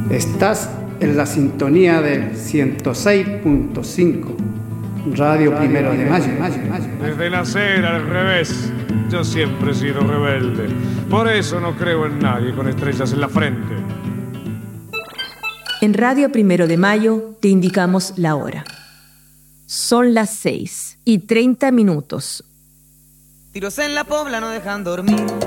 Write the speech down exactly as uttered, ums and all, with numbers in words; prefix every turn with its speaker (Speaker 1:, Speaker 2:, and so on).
Speaker 1: Estás en la sintonía del ciento seis punto cinco, Radio Primero de Mayo.
Speaker 2: Desde nacer al revés, yo siempre he sido rebelde. Por eso no creo en nadie con estrellas en la frente.
Speaker 3: En Radio Primero de Mayo te indicamos la hora. Son las seis y treinta minutos.
Speaker 4: Tiros en la pobla no dejan dormir.